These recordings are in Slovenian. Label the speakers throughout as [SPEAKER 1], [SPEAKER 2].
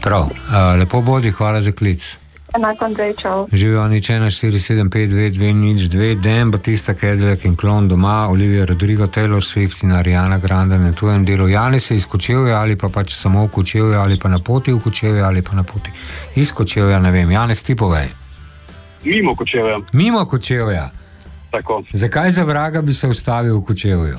[SPEAKER 1] Prav, lepo bodi, hvala za klic.
[SPEAKER 2] Enako Andrej, čau.
[SPEAKER 1] Živijo nič 1-4-7-5-2-2-0, Dan, Batista, Cadillac in Klon doma, Olivia Rodrigo, Taylor Swift in Ariana Grande na tujem delu. Jani se iz Kočevja ali pa pač samo v Kočevju ali pa na poti v Kočevju ali pa na poti iz Kočevja, ne vem. Janes, ti povej.
[SPEAKER 3] Mimo Kočevja.
[SPEAKER 1] Mimo Kočevja?
[SPEAKER 3] Tako.
[SPEAKER 1] Zakaj za vraga bi se ustavil v Kočevju?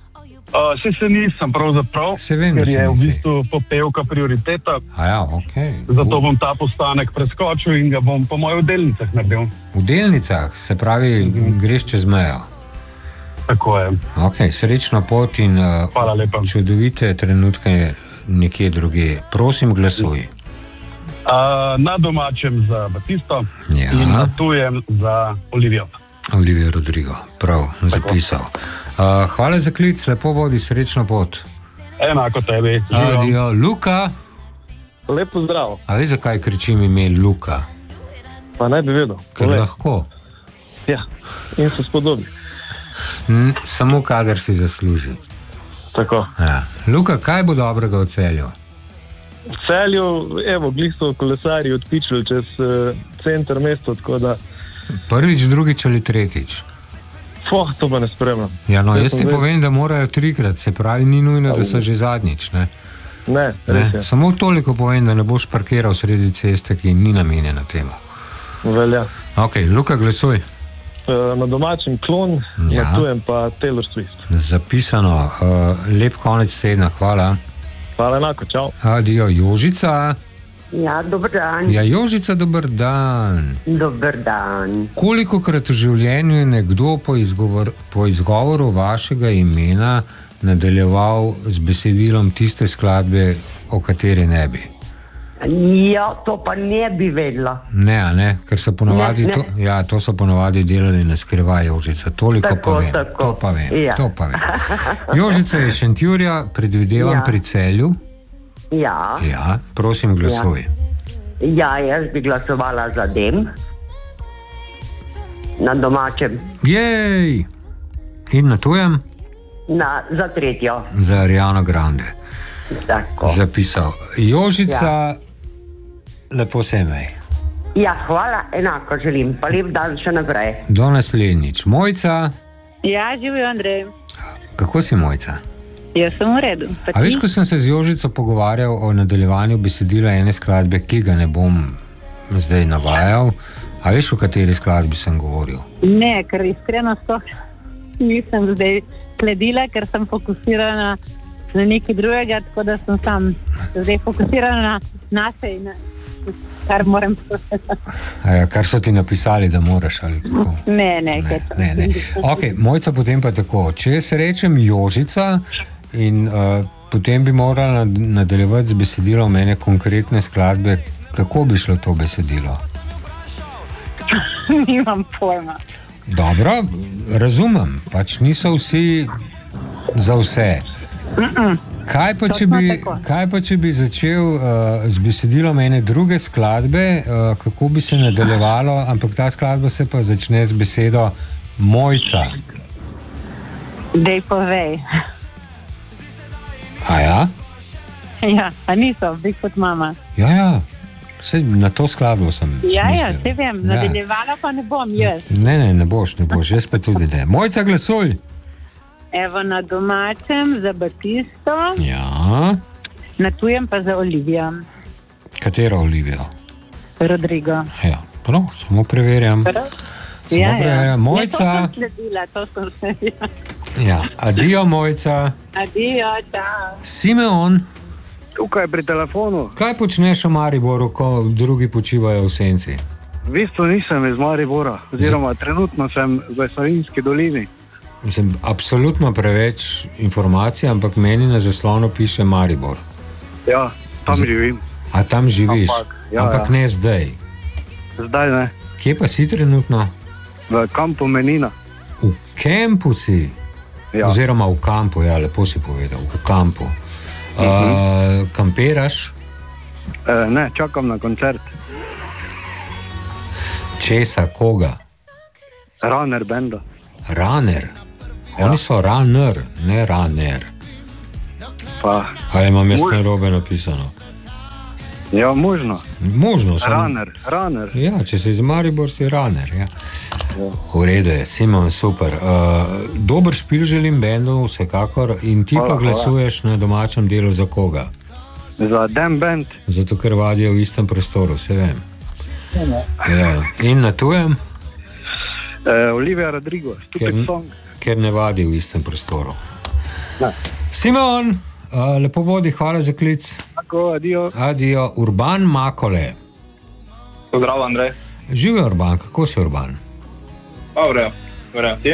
[SPEAKER 3] Se nisem pravzaprav, ker je v bistvu popevka prioriteta.
[SPEAKER 1] Ja, okay.
[SPEAKER 3] Zato bom ta postanek preskočil in ga bom po mojih delnicah naredil.
[SPEAKER 1] V delnicah, se pravi, greš čez mejo.
[SPEAKER 3] Tako je.
[SPEAKER 1] Ok, srečno pot in čudovite trenutke nekje druge. Prosim, glasuj.
[SPEAKER 3] Na domačem za Batisto
[SPEAKER 1] ja.
[SPEAKER 3] In na tujem za Olivijo.
[SPEAKER 1] Olivia Rodrigo, prav, zapisal. Hvala za klic, lepo vodi, srečno pot.
[SPEAKER 3] Enako tebi.
[SPEAKER 1] Adijo. Luka.
[SPEAKER 4] Lepo zdrav.
[SPEAKER 1] A veš, zakaj kričim ime Luka?
[SPEAKER 4] Pa naj bi vedel.
[SPEAKER 1] Ker lahko.
[SPEAKER 4] Ja, in se spodobi.
[SPEAKER 1] Samo kadar si zasluži.
[SPEAKER 4] Tako.
[SPEAKER 1] Ja. Luka, kaj bo dobrega v Celju?
[SPEAKER 4] V Celju, evo, glih so kolesarji odpičili čez center mesta, tako da...
[SPEAKER 1] Prvič, drugič ali tretjič?
[SPEAKER 4] To pa ne spremljam.
[SPEAKER 1] Ja, no, jaz ti povem, da morajo trikrat, se pravi, ni nujno, da so že zadnjič, ne?
[SPEAKER 4] Ne, res je.
[SPEAKER 1] Samo toliko povem, da ne boš parkiral sredi ceste, ki ni namenjena temu.
[SPEAKER 4] Velja.
[SPEAKER 1] Ok, Luka, glasuj.
[SPEAKER 4] Na domačem Klon, ja. Na tujem pa Taylor Swift.
[SPEAKER 1] Zapisano. Lep konec tedna, hvala.
[SPEAKER 4] Hvala enako, čau.
[SPEAKER 1] Adijo, Jožica.
[SPEAKER 2] Ja, dober dan.
[SPEAKER 1] Ja, Jožica, dober dan.
[SPEAKER 2] Dober dan.
[SPEAKER 1] Kolikokrat v življenju je nekdo po izgovoru vašega imena nadaljeval z besedilom tiste skladbe, o kateri ne bi?
[SPEAKER 2] Ja, to pa ne bi vedela.
[SPEAKER 1] Ne, ker so ponovadi
[SPEAKER 2] ne.
[SPEAKER 1] To so ponovadi delali na skrivaj, Jožica. Toliko
[SPEAKER 2] tako,
[SPEAKER 1] pa vem.
[SPEAKER 2] Tako.
[SPEAKER 1] To pa vem.
[SPEAKER 2] Ja.
[SPEAKER 1] To pa vem. Jožica je Šentjurja, predvidevam
[SPEAKER 2] ja.
[SPEAKER 1] Pri Celju.
[SPEAKER 2] Ja.
[SPEAKER 1] Ja, prosim, glasuj.
[SPEAKER 2] Ja, jaz bi glasovala za Dem. Na domačem.
[SPEAKER 1] Jej! In na tujem?
[SPEAKER 2] Za tretjo.
[SPEAKER 1] Za Ariano Grande.
[SPEAKER 2] Tako.
[SPEAKER 1] Zapisal. Jožica, lepo se imej.
[SPEAKER 2] Ja, hvala, enako želim. Pa lep dan še naprej.
[SPEAKER 1] Do naslednjič. Mojca.
[SPEAKER 5] Ja, živijo Andrej.
[SPEAKER 1] Kako si, Mojca?
[SPEAKER 5] Jaz sem v redu.
[SPEAKER 1] A veš, ko sem se z Jožico pogovarjal o nadaljevanju besedila ene skladbe, ki ga ne bom zdaj navajal, a veš, o kateri skladbi sem govoril?
[SPEAKER 5] Ne, ker iskreno nisem zdaj sledila, ker sem fokusirana na nekaj drugega, tako da sem sam zdaj fokusirana na se in kar moram povedati.
[SPEAKER 1] Kar so ti napisali, da moraš ali kako?
[SPEAKER 5] Ne.
[SPEAKER 1] Ok, Mojca, potem pa tako. Če se rečem Jožica in potem bi morala nadaljevati z besedilom ene konkretne skladbe, kako bi šlo to besedilo?
[SPEAKER 5] Nimam pojma.
[SPEAKER 1] Dobro, razumem, pač niso vsi za vse. Kaj pa, če bi začel z besedilom ene druge skladbe, kako bi se nadaljevalo, ampak ta skladba se pa začne z besedo Mojca.
[SPEAKER 5] Dej povej.
[SPEAKER 1] A ja?
[SPEAKER 5] Ja, a niso, bi kot mama.
[SPEAKER 1] Ja, sej na to skladbo sem mislil.
[SPEAKER 5] Ja, se vem, nadaljevala pa ne bom jaz.
[SPEAKER 1] Ne boš, jaz pa tudi ne. Mojca, glasuj!
[SPEAKER 5] Evo, na domačem za Batisto.
[SPEAKER 1] Ja.
[SPEAKER 5] Na tujem pa za Olivijo.
[SPEAKER 1] Katero Olivijo?
[SPEAKER 5] Rodrigo.
[SPEAKER 1] Ja, prav, samo preverjam.
[SPEAKER 5] Ja.
[SPEAKER 1] Mojca.
[SPEAKER 5] To sem sledila.
[SPEAKER 1] Ja, adijo, Mojca.
[SPEAKER 5] Adijo, čau.
[SPEAKER 1] Simeon.
[SPEAKER 6] Tukaj pri telefonu.
[SPEAKER 1] Kaj počneš v Mariboru, ko drugi počivajo v senci?
[SPEAKER 6] V bistvu nisem iz Maribora, oziroma trenutno sem v Savinjski dolini.
[SPEAKER 1] Mislim, absolutno preveč informacij, ampak meni na zaslonu piše Maribor.
[SPEAKER 6] Ja, tam živim.
[SPEAKER 1] A tam živiš? Ampak ne zdaj.
[SPEAKER 6] Zdaj ne.
[SPEAKER 1] Kje pa si trenutno?
[SPEAKER 6] V kampu Menina.
[SPEAKER 1] V kampu si?
[SPEAKER 6] Ja.
[SPEAKER 1] Oziroma v kampu, ja, lepo si povedal, v kampu. Kampiraš?
[SPEAKER 6] Ne, čakam na koncert.
[SPEAKER 1] Česa, koga?
[SPEAKER 6] Runner benda.
[SPEAKER 1] Runner? Oni so runner, ne runner.
[SPEAKER 6] Pa.
[SPEAKER 1] Ali imam jaz narobe napisano?
[SPEAKER 6] Ja, možno.
[SPEAKER 1] Možno.
[SPEAKER 6] Runner.
[SPEAKER 1] Ja, če si iz Maribor, si runner. Ja. V redu je, Simon, super. Dober špil želim bendu, vsekakor. In ti pa glasuješ na domačem delu za koga?
[SPEAKER 6] Za Dan Band.
[SPEAKER 1] Zato, ker vadijo v istem prostoru, se vem. Ja. In na tujem?
[SPEAKER 6] Olivia Rodrigo, Stupid Song.
[SPEAKER 1] Ker ne vadi v istem prostoru. Simon, lepo bodi, hvala za klic.
[SPEAKER 6] Tako,
[SPEAKER 1] Adijo. Urban Makole.
[SPEAKER 4] Pozdrav, Andrej.
[SPEAKER 1] Živijo, Urban, kako si, Urban?
[SPEAKER 4] Vrejo, ti?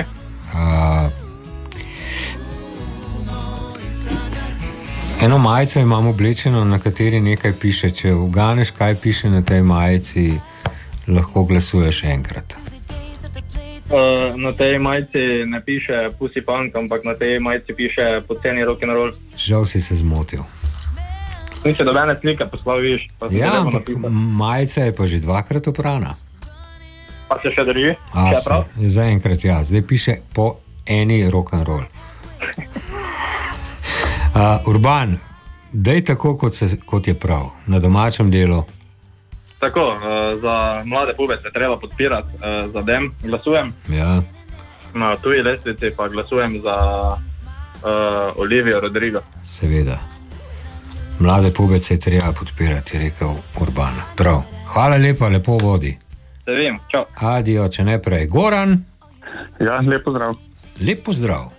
[SPEAKER 1] Eno majico imam oblečeno, na kateri nekaj piše. Če uganeš, kaj piše na tej majici, lahko glasuješ enkrat.
[SPEAKER 4] Na tej majici ne piše Pussy Punk, ampak na tej majici piše Poceni rock'n'roll.
[SPEAKER 1] Žal si se zmotil.
[SPEAKER 4] Nisi dobene slike poslal, viš.
[SPEAKER 1] Ja, ampak majica je pa že 2-krat oprana.
[SPEAKER 4] Pa se še drži?
[SPEAKER 1] Zaenkrat ja, zdaj piše po eni rock'n'roll. Urban, daj tako, kot je prav, na domačem delu.
[SPEAKER 4] Tako, za mlade pubece treba podpirati, za dem glasujem.
[SPEAKER 1] Ja.
[SPEAKER 4] Na tuji lestvici pa glasujem za Olivia Rodrigo.
[SPEAKER 1] Seveda. Mlade pubece je treba podpirati, je rekel Urban. Prav. Hvala lepa, lepo vodi.
[SPEAKER 4] Se vim, čau.
[SPEAKER 1] Adijo, če ne prej. Goran?
[SPEAKER 3] Ja, lep pozdrav.
[SPEAKER 1] Lep pozdrav.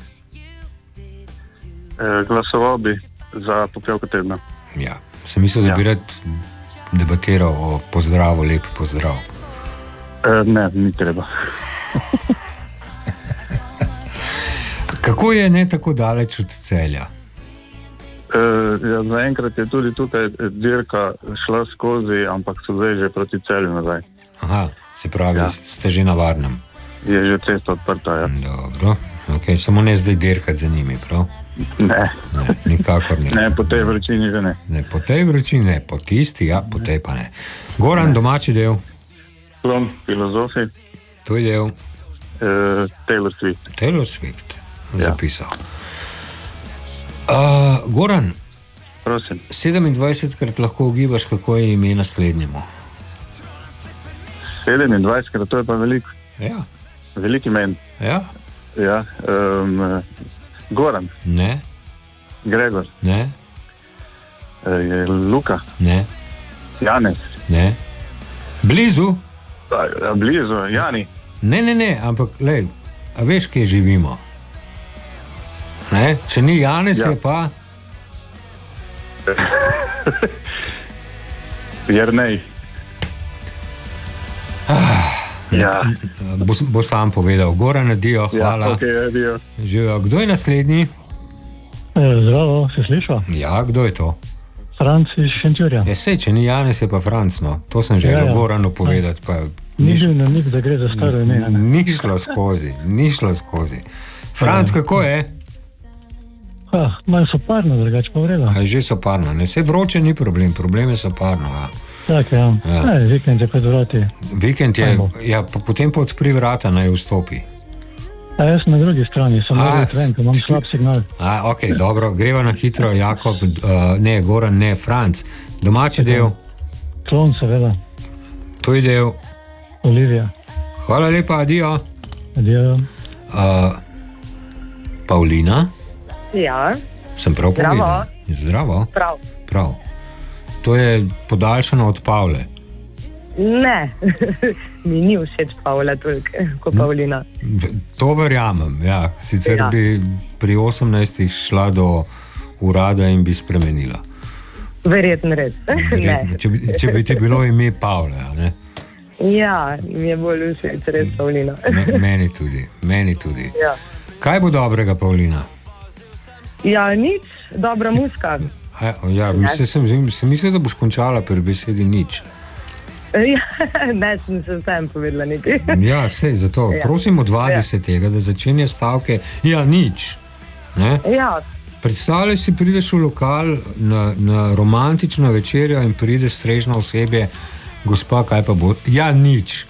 [SPEAKER 3] Glasoval bi za popevko tedna.
[SPEAKER 1] Ja, sem mislil, da bi rad debatiral o pozdravu, lep pozdrav.
[SPEAKER 3] Ne, ni treba.
[SPEAKER 1] Kako je ne tako daleč od Celja?
[SPEAKER 3] Ja, zaenkrat je tudi tukaj dirka šla skozi, ampak so zdaj že proti Celju nazaj.
[SPEAKER 1] Aha, se pravi, ja. Ste že na varnem.
[SPEAKER 3] Je že cesta odprta, ja.
[SPEAKER 1] Dobro, okay, samo ne zdaj dirkati za njimi, prav?
[SPEAKER 3] Ne.
[SPEAKER 1] Nikakor ne.
[SPEAKER 3] Ne, po tej vročini že ne.
[SPEAKER 1] Ne, po tej vročini ne, po tisti, ja, po tej pa ne. Goran, ne. Domači del?
[SPEAKER 3] Klon, Filozofi.
[SPEAKER 1] Tvoj del?
[SPEAKER 3] Taylor Swift.
[SPEAKER 1] Taylor Swift, zapisal. Goran,
[SPEAKER 3] prosim.
[SPEAKER 1] 27krat lahko ugibaš, kako je ime naslednjemu.
[SPEAKER 3] 27krat, to je pa veliko.
[SPEAKER 1] Ja.
[SPEAKER 3] Veliki men.
[SPEAKER 1] Ja.
[SPEAKER 3] Ja. Goran.
[SPEAKER 1] Ne.
[SPEAKER 3] Gregor.
[SPEAKER 1] Ne.
[SPEAKER 3] Luka.
[SPEAKER 1] Ne.
[SPEAKER 3] Janez.
[SPEAKER 1] Ne. Blizu.
[SPEAKER 3] Blizu, Jani.
[SPEAKER 1] Ne, ampak lej, a veš, kje živimo? Ne? Če ni Janez, ja. Je pa...
[SPEAKER 3] Jernej. Ja.
[SPEAKER 1] Bo sam povedal. Goran, adijo, hvala.
[SPEAKER 3] Ja, okay, adijo.
[SPEAKER 1] Živijo. Kdo je naslednji?
[SPEAKER 7] Zdravo, se sliša?
[SPEAKER 1] Ja, kdo je to?
[SPEAKER 7] Franc iz Šentjurja.
[SPEAKER 1] Ja, sej, če ni Janez, je pa Franc, no. To sem želel Goranu povedati, pa...
[SPEAKER 7] Ni bil na nik, da gre za staro ime.
[SPEAKER 1] Ni šlo skozi. Franc, kako je?
[SPEAKER 7] Malo soparno, drugače pa vrelo.
[SPEAKER 1] Že soparno, ne? Vse vroče ni problem, problem je soparno, ja.
[SPEAKER 7] Tak, ja. Vikend je pred vrati.
[SPEAKER 1] Vikend je, ja, potem pa odpri vrata, naj vstopi.
[SPEAKER 7] Jaz sem na drugi strani, sem morat ven, imam slab signal.
[SPEAKER 1] Ok, dobro, greva na hitro, Jakob, ne, Goran, ne, Franc. Domači del?
[SPEAKER 7] Klon, seveda.
[SPEAKER 1] Tvoj del?
[SPEAKER 7] Olivia.
[SPEAKER 1] Hvala lepa, adijo.
[SPEAKER 7] Adijo.
[SPEAKER 1] Paulina?
[SPEAKER 2] Ja.
[SPEAKER 1] Sem prav povedal? Zdravo. Prav. To je podaljšano od Pavle.
[SPEAKER 2] Ne, mi ni všeč Pavla toliko, kot Paulina.
[SPEAKER 1] To verjamem, ja. Sicer bi pri 18 šla do urada in bi spremenila.
[SPEAKER 2] Verjetno res.
[SPEAKER 1] Če bi ti bilo ime Pavle, ne?
[SPEAKER 2] Ja, mi je bolj všeč res Paulina.
[SPEAKER 1] Meni tudi.
[SPEAKER 2] Ja.
[SPEAKER 1] Kaj bo dobrega, Paulina?
[SPEAKER 2] Ja, nič, dobra muska.
[SPEAKER 1] Ja, sem mislil, da boš končala pri besedi nič.
[SPEAKER 2] Ne, sem se vsem povedala niti.
[SPEAKER 1] Ja, sej, zato. Prosim, odvadi se tega, da začenja stavke. Ja, nič. Ne?
[SPEAKER 2] Ja.
[SPEAKER 1] Predstavljaj si, prideš v lokal na romantično večerjo in pride strežno osebje, gospa, kaj pa bo? Ja, nič.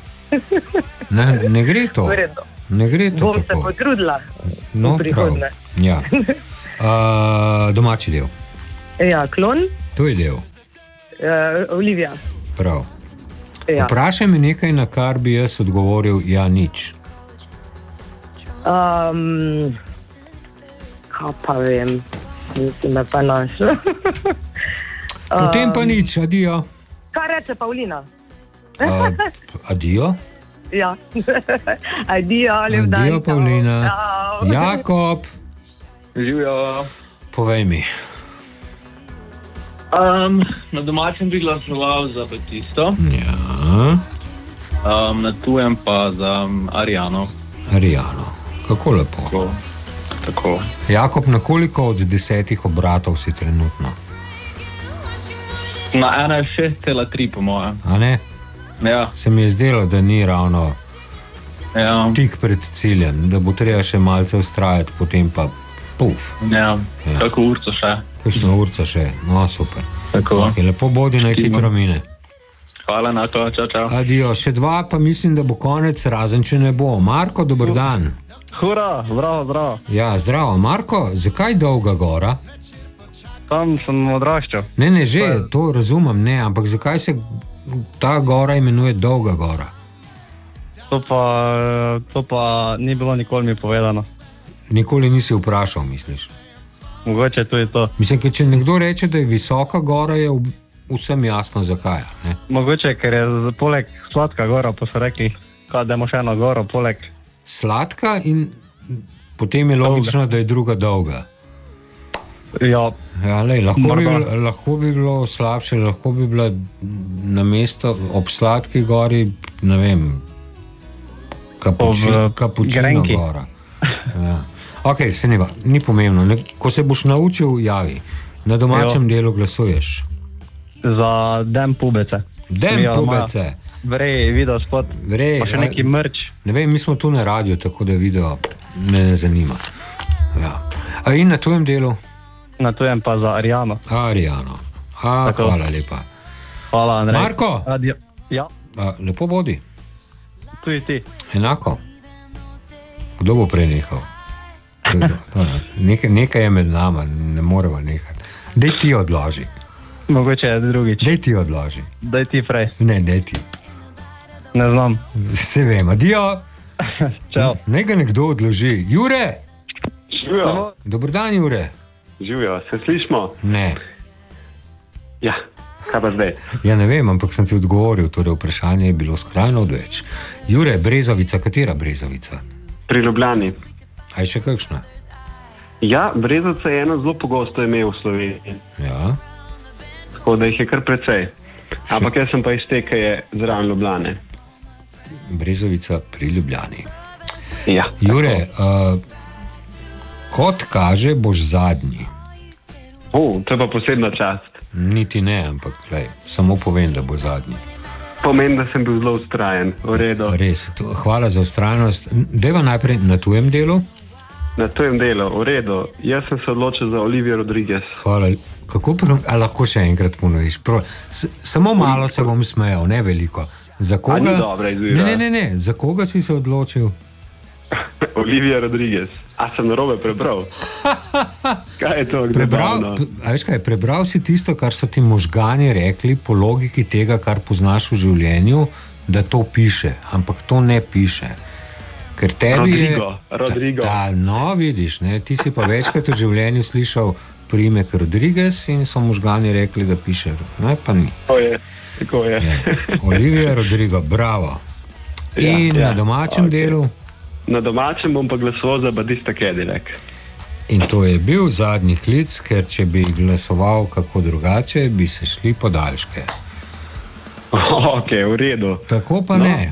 [SPEAKER 1] Ne gre to. Ne gre to
[SPEAKER 2] bom
[SPEAKER 1] tako.
[SPEAKER 2] Se potrudila v prihodne.
[SPEAKER 1] Ja. Domači del.
[SPEAKER 2] Ja, klon.
[SPEAKER 1] To je del.
[SPEAKER 2] Olivija.
[SPEAKER 1] Prav.
[SPEAKER 2] Ja.
[SPEAKER 1] Vprašaj me nekaj, na kar bi jaz odgovoril, ja, nič.
[SPEAKER 2] Kaj pa vem, mislim, da pa našel.
[SPEAKER 1] Potem pa nič, adijo.
[SPEAKER 2] Kaj reče Pavlina?
[SPEAKER 1] Adijo?
[SPEAKER 2] Ja. Adijo, Ljubljana.
[SPEAKER 1] Adijo, Pavlina. Jakob,
[SPEAKER 4] Živijo.
[SPEAKER 1] povej mi.
[SPEAKER 4] Na domačem bi glasoval za Batisto,
[SPEAKER 1] Ja,
[SPEAKER 4] na tujem pa za Arijano.
[SPEAKER 1] Arijano. Kako lepo.
[SPEAKER 4] Tako.
[SPEAKER 1] Jakob, na koliko od 10 obratov si trenutno?
[SPEAKER 4] Na 1,6,3 po mojem.
[SPEAKER 1] A ne?
[SPEAKER 4] Ja,
[SPEAKER 1] Se mi je zdelo, da ni ravno
[SPEAKER 4] ja,
[SPEAKER 1] tik pred ciljem, da bo treba še malce ustrajati, potem pa puf.
[SPEAKER 4] ja. Kako urco še.
[SPEAKER 1] Kakšno urca še, no super.
[SPEAKER 4] Tako.
[SPEAKER 1] Okay, lepo bodi, naj hitro mine.
[SPEAKER 4] Hvala, enako, čau, čau.
[SPEAKER 1] Adijo, še 2, pa mislim, da bo konec, razen če ne bo. Marko, dober dan.
[SPEAKER 6] Hura, zdravo, zdravo.
[SPEAKER 1] Ja, zdravo. Marko, zakaj Dolga gora?
[SPEAKER 6] Tam sem odraščal.
[SPEAKER 1] Ne, že, to razumem, ne, ampak zakaj se ta gora imenuje Dolga gora?
[SPEAKER 6] To pa ni bilo nikoli mi povedano.
[SPEAKER 1] Nikoli nisi vprašal, misliš?
[SPEAKER 6] Mogoče to je to.
[SPEAKER 1] Mislim, ker če nekdo reče, da je visoka gora, je vsem jasno zakaj. Ne?
[SPEAKER 6] Mogoče, ker je poleg Sladka gora, pa so rekli, da imamo še eno goro, poleg.
[SPEAKER 1] Sladka in potem je logično, da je druga dolga.
[SPEAKER 6] Ja,
[SPEAKER 1] Ja, lej, lahko bi bilo slabše, lahko bi bila na mesto ob Sladki gori, ne vem, Kapučino
[SPEAKER 6] Grenki.
[SPEAKER 1] gora. Ja. Ok, se ni pomembno. Ko se boš naučil, javi. Na domačem delu glasuješ.
[SPEAKER 6] za Dem Pubece.
[SPEAKER 1] Dem Pubece.
[SPEAKER 6] Vrej, video spot, pa še neki mrč.
[SPEAKER 1] Ne vem, mi smo tu na radiju, tako da video me ne zanima. Ja. A in na tujem delu?
[SPEAKER 6] Na tujem pa za Arijano.
[SPEAKER 1] Arijano. Hvala lepa.
[SPEAKER 6] Hvala, Andrej.
[SPEAKER 1] Marko?
[SPEAKER 6] Adijo. Ja,
[SPEAKER 1] Lepo bodi.
[SPEAKER 6] tudi ti.
[SPEAKER 1] Enako. Kdo bo prenehal? Nekaj je med nama, ne moremo nehati. Dej ti odloži.
[SPEAKER 6] Mogoče je drugič.
[SPEAKER 1] Dej ti odloži.
[SPEAKER 6] Daj ti prej.
[SPEAKER 1] Ne, dej ti.
[SPEAKER 6] Ne znam.
[SPEAKER 1] Se vem, adijo.
[SPEAKER 6] Čau.
[SPEAKER 1] Naj ga nekdo odloži. Jure!
[SPEAKER 8] Živijo,
[SPEAKER 1] Dober dan, Jure.
[SPEAKER 8] živijo, se slišimo?
[SPEAKER 1] Ne.
[SPEAKER 8] Ja, kaj pa zdaj?
[SPEAKER 1] Ja, ne vem, ampak sem ti odgovoril, torej vprašanje je bilo skrajno odveč. Jure, Brezovica, katera Brezovica?
[SPEAKER 8] Pri Ljubljani.
[SPEAKER 1] A je še kakšna?
[SPEAKER 8] Ja, Brezovica je eno zelo pogosto ime v Sloveniji,
[SPEAKER 1] Ja.
[SPEAKER 8] tako da jih je kar precej. Ampak jaz sem pa iz te, ki je zraven Ljubljane.
[SPEAKER 1] Brezovica pri Ljubljani.
[SPEAKER 8] Ja.
[SPEAKER 1] Jure, kot kaže, boš zadnji.
[SPEAKER 8] To je pa posebna čast.
[SPEAKER 1] Niti ne, ampak lej, samo povem, da bo zadnji.
[SPEAKER 8] Pomeni, da sem bil zelo vztrajen, v redu.
[SPEAKER 1] Res, hvala za vztrajnost. Deva najprej na tujem delu.
[SPEAKER 8] Na tujem delu, v redu. Jaz sem se odločil za Olivijo Rodriguez.
[SPEAKER 1] Hvala. A lahko še enkrat ponoviš? Samo malo se bom smejal, ne veliko. Za koga?
[SPEAKER 8] A ni dobra izbira?
[SPEAKER 1] Ne. Za koga si se odločil?
[SPEAKER 8] Olivia Rodriguez. A sem narobe prebral? Kaj je to?
[SPEAKER 1] Prebral si tisto, kar so ti možgani rekli po logiki tega, kar poznaš v življenju, da to piše, ampak to ne piše. Ker tebi
[SPEAKER 8] Rodrigo.
[SPEAKER 1] No, vidiš, ne? Ti si pa večkrat v življenju slišal priimek Rodriguez in so možgani rekli, da piše, ne, pa ni.
[SPEAKER 8] Tako je.
[SPEAKER 1] Olivia Rodrigo, bravo. In na domačem delu?
[SPEAKER 8] Na domačem bom pa glasoval za Batista Cadillac.
[SPEAKER 1] In to je bil zadnji klic, ker če bi glasoval kako drugače, bi se šli podaljške.
[SPEAKER 8] Ok, v redu.
[SPEAKER 1] Tako pa ne.